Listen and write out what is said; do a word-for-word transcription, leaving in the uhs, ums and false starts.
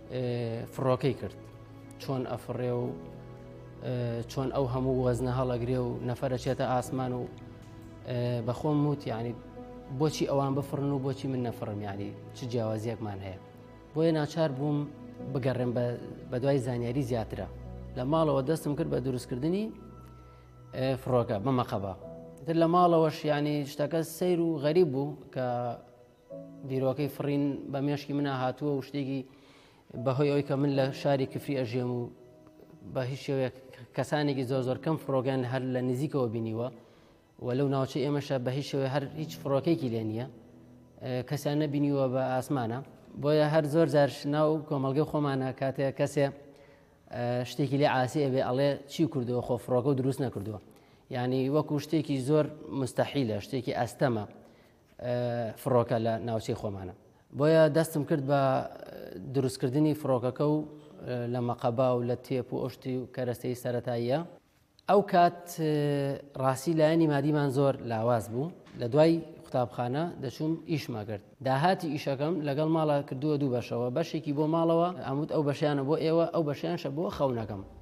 فڕۆکەی کرد چۆن ئەفڕێ و چۆن ئەو هەموو وەزنە هەڵەگرێ و نەفەرە چێتە ئاسمان و بەخۆم وت یعنی بۆچی ئەوان بفڕن و بۆچی من نەفڕم یعنی چ جیاوازیەکمان هەیە بۆیە ناچار بووم بگەڕێم بە دوای زانیاری زیاترە لە ماڵەوە دەستم کرد بە دروستکردنی فڕۆکە بەمەقەبە تر لە ماڵەوەش ینی شتەکە سەیر و غەریب بوو کە بیرۆکەی فڕین بە مێشکی منە هاتووە و شتێکی بەهۆی ئەوی کە من لە شاری کفری ئەژێم و بە هیچ شێوەیە کەسانێکی زۆر زۆر کەم فڕۆگەن هەر لە نزیکەوە بینیوە و لەو ناوچەی ئێمەشە بە هیچ شێوەیە هەر هیچ فڕۆکەیەکی لێ نییە کەسیان نەبینیوە بە ئاسمانە بۆیە هەر زۆر جار ناو کۆمەڵگەی خۆمانە کاتێک کەسێ شتێکی لێ عاسی ئەبێ ئەڵێ چی کردووە خۆ فڕۆکە و دروست نەکردووە یعنی وەکو شتێکی زۆر مستەحیلە شتێکی ئەستەمە فڕۆکە لە ناوچەی خۆمانە بۆیە دەستم کرد بە دروستکردنی فڕۆکەکە و لە مەقەبا و لە تێپ و ئۆشتی و کەرەستەی سەرەتاییە ئەو کات ڕاستی لایەنی مادیمان زۆر لاواز بوو لە دوای قوتابخانە دەچووم ئیشما کرد داهاتی ئیشەکەم لەگەڵ ماڵە کردووە دوو بەشەوە بەشێکی بۆ ماڵەوە ئەموت ئەو بەشیانە بۆ ئێوە ئەو بەشیانشە بۆ خەونەکەم